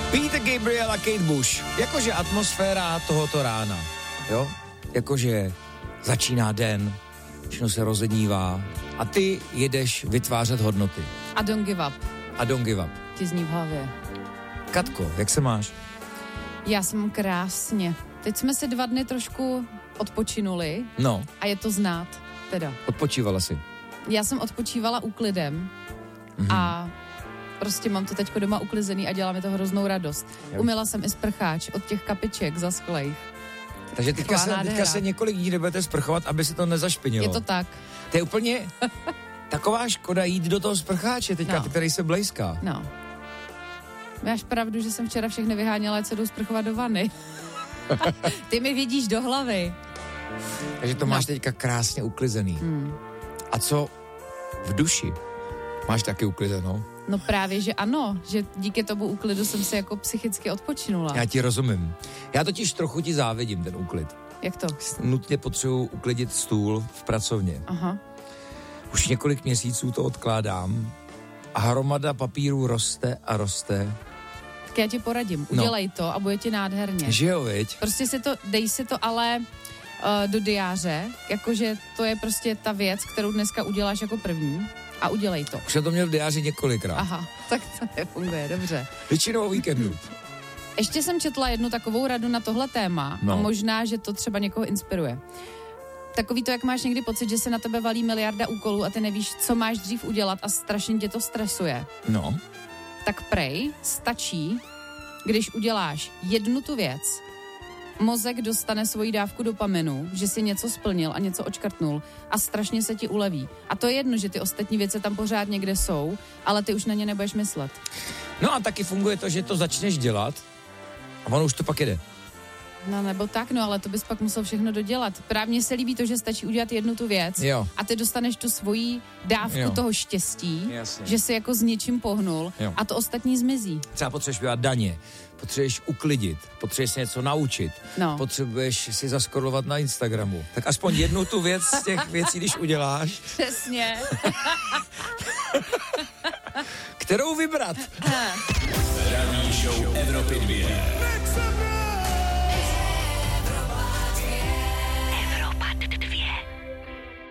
Peter Gabriel a Kate Bush. Jakože atmosféra tohoto rána, jo? Jakože začíná den, všechno se rozednívá a ty jedeš vytvářet hodnoty. A don't give up. A don't give up. Ti zní v hlavě. Katko, jak se máš? Já jsem krásně. Teď jsme si 2 dny trošku odpočinuli. No. A je to znát, teda. Odpočívala jsi? Já jsem odpočívala úklidem a prostě mám to teďko doma uklizený a dělá mi to hroznou radost. Umyla jsem i sprcháč od těch kapiček zaschlejch. Takže teďka se několik dní nebudete sprchovat, aby se to nezašpinilo. Je to tak. To je úplně taková škoda jít do toho sprcháče teďka, který se blejská. No. Máš pravdu, že jsem včera všechny vyháněla, ať se jdou sprchovat do vany. Ty mi vidíš do hlavy. Takže to máš teďka krásně uklizený. A co v duši? Máš taky uklizenou? No právě, že ano, že díky tomu úklidu jsem se jako psychicky odpočinula. Já ti rozumím. Já totiž trochu ti závidím ten úklid. Jak to? Nutně potřebuji uklidit stůl v pracovně. Aha. Už několik měsíců to odkládám a hromada papíru roste a roste. Tak já ti poradím, udělej to a bude ti nádherně. Že jo, viď? Prostě dej si to ale do diáře, jakože to je prostě ta věc, kterou dneska uděláš jako první a udělej to. Už jsem to měl v diáři několikrát. Aha, tak to nefunguje, dobře. Většinou o víkendu. Ještě jsem četla jednu takovou radu na tohle téma a možná, že to třeba někoho inspiruje. Takový to, jak máš někdy pocit, že se na tebe valí miliarda úkolů a ty nevíš, co máš dřív udělat a strašně tě to stresuje. No. Tak prej stačí, když uděláš jednu tu věc, mozek dostane svoji dávku dopaminu, že si něco splnil a něco odškrtnul a strašně se ti uleví. A to je jedno, že ty ostatní věci tam pořád někde jsou, ale ty už na ně nebudeš myslet. No a taky funguje to, že to začneš dělat a ono už to pak jede. No nebo tak, no ale to bys pak musel všechno dodělat. Právě mně se líbí to, že stačí udělat jednu tu věc a ty dostaneš tu svoji dávku toho štěstí, že si jako s něčím pohnul a to ostatní zmizí. Třeba potřebuješ dělat daně, potřebuješ uklidit, potřebuješ se něco naučit, potřebuješ si zaskorlovat na Instagramu. Tak aspoň jednu tu věc z těch věcí, když uděláš. Přesně. Kterou vybrat? Ranní show Evropy 2.